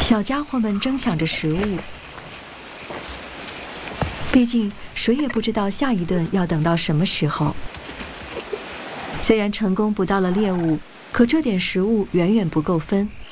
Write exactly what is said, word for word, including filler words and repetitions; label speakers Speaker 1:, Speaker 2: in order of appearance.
Speaker 1: 小家伙们争抢着食物，毕竟谁也不知道下一顿要等到什么时候。虽然成功捕到了猎物，可这点食物远远不够分。